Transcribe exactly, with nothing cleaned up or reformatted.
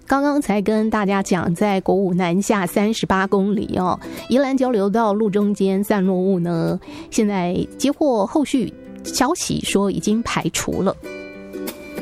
刚刚才跟大家讲，在国五南下三十八公里哦，宜兰交流道路中间散落物呢，现在接获后续消息说已经排除了。